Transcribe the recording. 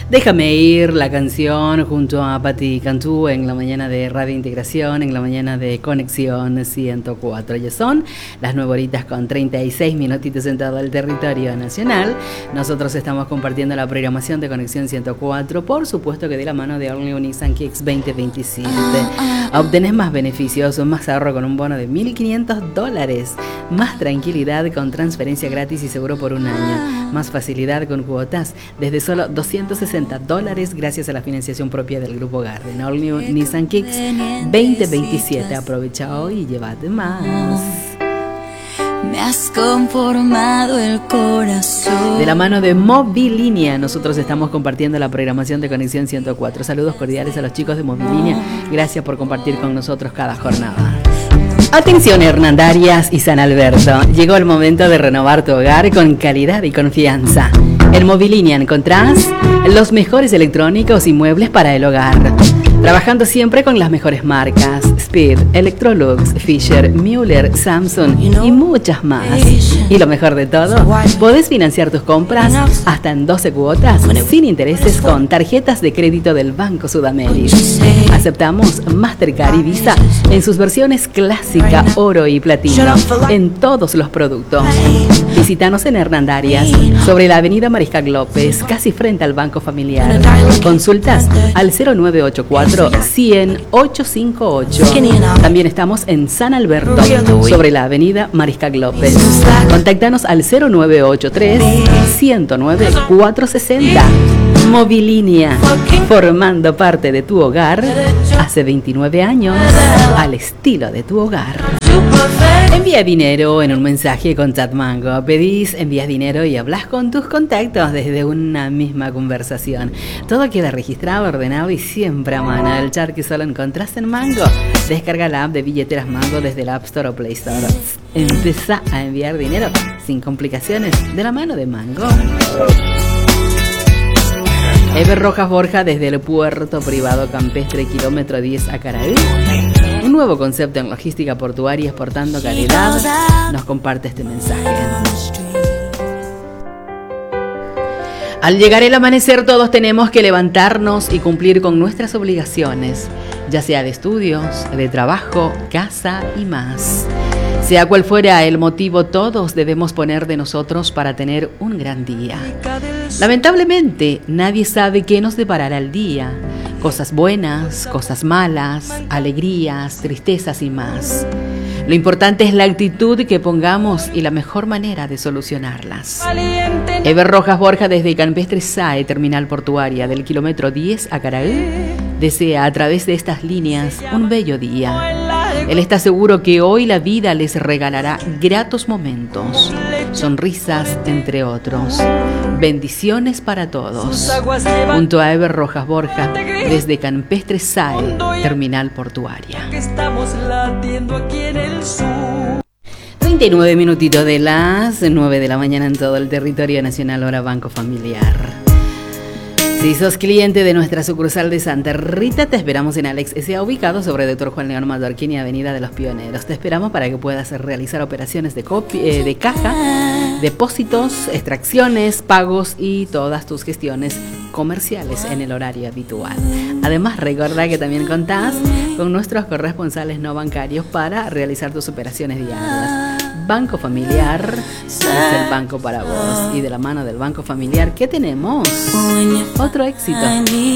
Déjame ir, la canción junto a Patti Cantú en la mañana de Radio Integración, en la mañana de Conexión 104. Ya son las 9 horitas con 36 minutitos en todo el territorio nacional. Nosotros estamos compartiendo la programación de Conexión 104, por supuesto que de la mano de All New Nissan Kicks 2027. Obtenés más beneficios, más ahorro con un bono de $1.500, más tranquilidad con transferencia gratis y seguro por un año, más facilidad con cuotas desde solo $260 gracias a la financiación propia del Grupo Garden. All New Nissan Kicks 2027. Aprovecha hoy y llévate más. Me has conformado el corazón. De la mano de Movilínea, nosotros estamos compartiendo la programación de Conexión 104. Saludos cordiales a los chicos de Movilínea. Gracias por compartir con nosotros cada jornada. Atención Hernandarias y San Alberto, llegó el momento de renovar tu hogar con calidad y confianza. En Movilínea encontrás los mejores electrónicos y muebles para el hogar, trabajando siempre con las mejores marcas: Speed, Electrolux, Fisher, Müller, Samsung y muchas más. Y lo mejor de todo, podés financiar tus compras hasta en 12 cuotas sin intereses con tarjetas de crédito del Banco Sudamérica. Aceptamos Mastercard y Visa en sus versiones clásica, oro y platino en todos los productos. Visítanos en Hernandarias, sobre la avenida Mariscal López, casi frente al Banco Familiar. Consultas al 0984-100-858. También estamos en San Alberto, sobre la avenida Mariscal López. Contáctanos al 0983-109-460. Movilínea, formando parte de tu hogar hace 29 años, al estilo de tu hogar. Envía dinero en un mensaje con Chatmango. Pedís, envías dinero y hablas con tus contactos desde una misma conversación. Todo queda registrado, ordenado y siempre a mano. El chat que solo encontrás en Mango. Descarga la app de billeteras Mango desde la App Store o Play Store. Empezá a enviar dinero sin complicaciones de la mano de Mango. Eber Rojas Borja desde el puerto privado campestre kilómetro 10 Acaraí. Un nuevo concepto en logística portuaria exportando calidad. Nos comparte este mensaje. Al llegar el amanecer, todos tenemos que levantarnos y cumplir con nuestras obligaciones, ya sea de estudios, de trabajo, casa y más. Sea cual fuera el motivo, todos debemos poner de nosotros para tener un gran día. Lamentablemente, nadie sabe qué nos deparará el día. Cosas buenas, cosas malas, alegrías, tristezas y más. Lo importante es la actitud que pongamos y la mejor manera de solucionarlas. Eber Rojas Borja desde Campestre SAE, terminal portuaria del kilómetro 10 a Caraí, desea a través de estas líneas un bello día. Él está seguro que hoy la vida les regalará gratos momentos, sonrisas entre otros. Bendiciones para todos. Junto a Eber Rojas Borja desde Campestre SAE, terminal portuaria. 39 minutitos de las 9 de la mañana en todo el territorio nacional, hora Banco Familiar. Si sos cliente de nuestra sucursal de Santa Rita, te esperamos en Alex S.A., ubicado sobre Dr. Juan León Mallorquín y Avenida de los Pioneros. Te esperamos para que puedas realizar operaciones de caja, depósitos, extracciones, pagos y todas tus gestiones comerciales en el horario habitual. Además, recuerda que también contás con nuestros corresponsales no bancarios para realizar tus operaciones diarias. Banco Familiar es el banco para vos. Y de la mano del Banco Familiar, ¿qué tenemos? Otro éxito.